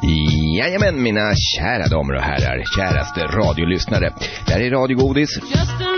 Jajamän, mina kära damer och herrar, käraste radiolyssnare. Det här är Radio Godis.